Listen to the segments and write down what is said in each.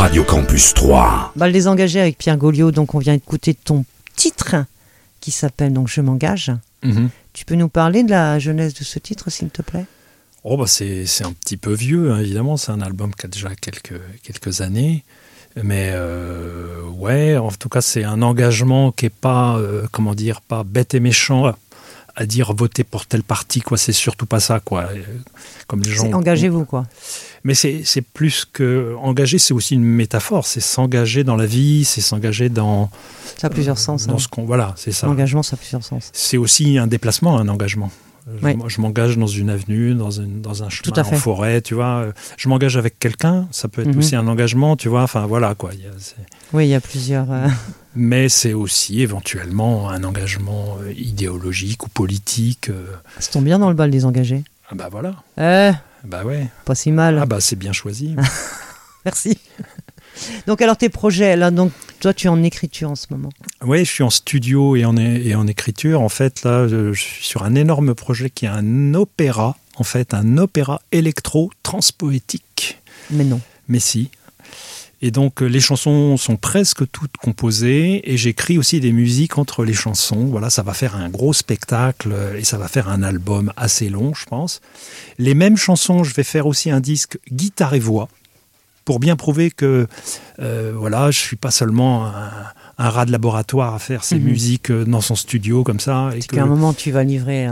Radio Campus 3. Bal des engagés avec Pierre Gauliot, donc on vient écouter ton titre qui s'appelle donc Je m'engage. Tu peux nous parler de la genèse de ce titre, s'il te plaît ? C'est un petit peu vieux, hein, évidemment. C'est un album qui a déjà quelques années. Mais en tout cas, c'est un engagement qui n'est pas, pas bête et méchant à dire voter pour tel parti, quoi. C'est surtout pas ça, quoi. Comme les gens. C'est engagez-vous, quoi. Mais c'est plus que engager, c'est aussi une métaphore. C'est s'engager dans la vie, c'est s'engager dans. Ça a plusieurs sens. Dans ce qu'on, voilà, c'est ça. L'engagement, ça a plusieurs sens. C'est aussi un déplacement, un engagement. Oui. Je m'engage dans une avenue, dans un chemin en forêt, tu vois. Je m'engage avec quelqu'un, ça peut être aussi un engagement, tu vois. Enfin, voilà, quoi. Oui, il y a plusieurs... Mais c'est aussi éventuellement un engagement idéologique ou politique. Ça tombe bien dans le bal des engagés. Ah bah voilà. Bah ouais. Pas si mal. Ah bah c'est bien choisi. Merci. Donc alors tes projets, là, donc toi tu es en écriture en ce moment. Oui, je suis en studio et en écriture. En fait, là, je suis sur un énorme projet qui est un opéra, en fait, un opéra électro-transpoétique. Mais non. Mais si. Et donc, les chansons sont presque toutes composées et j'écris aussi des musiques entre les chansons. Voilà, ça va faire un gros spectacle et ça va faire un album assez long, je pense. Les mêmes chansons, je vais faire aussi un disque guitare et voix pour bien prouver que, je suis pas seulement un rat de laboratoire à faire ses musiques dans son studio comme ça. C'est qu'à un moment, tu vas livrer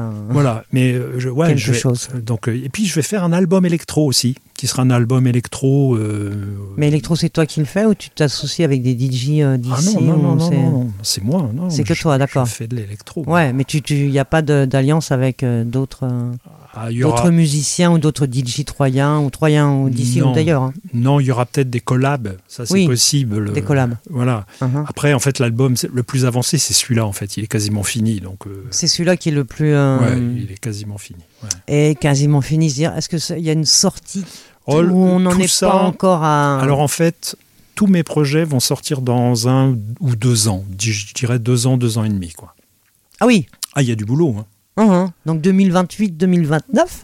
quelque chose. Donc, et puis, je vais faire un album électro aussi, qui sera un album électro. Mais électro, c'est toi qui le fais ou tu t'associes avec des DJ d'ici? Non, c'est moi. Non, c'est que toi, d'accord. Je fais de l'électro. Ouais, mais il n'y a pas d'alliance avec d'autres musiciens ou d'autres DJ troyens ou d'ici ou d'ailleurs. Hein. Non, il y aura peut-être des collabs, ça c'est possible. Des collabs. Voilà. Après, en fait, l'album le plus avancé, c'est celui-là, en fait. Il est quasiment fini. Donc, c'est celui-là qui est le plus... il est quasiment fini. Ouais. Et quasiment fini, c'est-à-dire, est-ce qu'il y a une sortie où on n'en est pas encore à... Alors, en fait, tous mes projets vont sortir dans 1 ou 2 ans. Je dirais 2 ans, 2 ans et demi, quoi. Ah oui. Ah, il y a du boulot, hein. Donc 2028-2029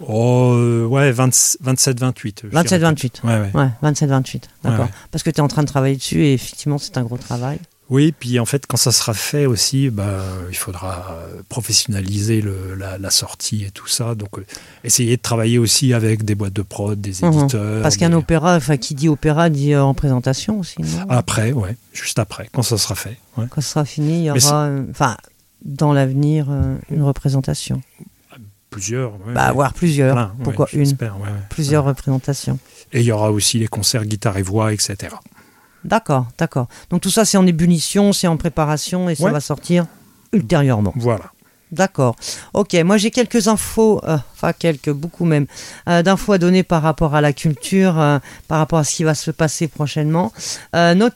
27-28. 27-28. Ouais, 27-28, d'accord. Ouais. Parce que tu es en train de travailler dessus et effectivement, c'est un gros travail. Oui, puis en fait, quand ça sera fait aussi, il faudra professionnaliser la sortie et tout ça. Donc, essayer de travailler aussi avec des boîtes de prod, des éditeurs. Parce qu'un opéra, qui dit opéra, dit en présentation aussi, non ? Après, juste après, quand ça sera fait. Ouais. Quand ça sera fini, il y aura... dans l'avenir, une représentation. Plusieurs. Voire plusieurs. Plein, pourquoi une ? Plusieurs représentations. Et il y aura aussi les concerts guitare et voix, etc. D'accord. Donc tout ça, c'est en ébullition, c'est en préparation et ça va sortir ultérieurement. Voilà. D'accord. Ok, moi j'ai quelques infos, beaucoup même, d'infos à donner par rapport à la culture, par rapport à ce qui va se passer prochainement.